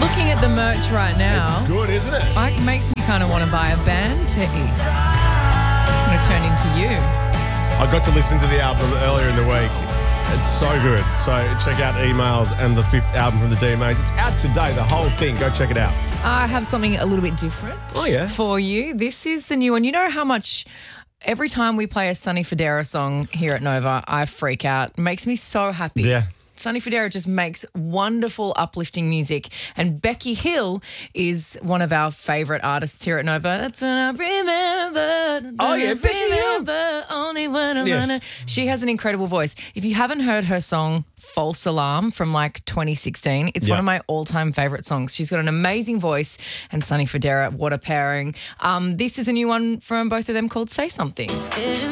Looking at the merch right now, It's good, isn't it? it makes me kind of want to buy a band to eat. I'm going to turn into you. I got to listen to the album earlier in the week. It's so good. So check out Emails and the 5th album from the DMAs. It's out today, the whole thing. Go check it out. I have something a little bit different for you. This is the new one. You know how much every time we play a Sonny Fodera song here at Nova, I freak out. It makes me so happy. Yeah. Sonny Fodera just makes wonderful, uplifting music. And Becky Hill is one of our favourite artists here at Nova. That's when I remember. Oh, yeah, Becky Hill. Only when I'm Yes. running. She has an incredible voice. If you haven't heard her song False Alarm from like 2016, it's one of my all-time favourite songs. She's got an amazing voice, and Sonny Fodera, what a pairing. This is a new one from both of them called Say Something.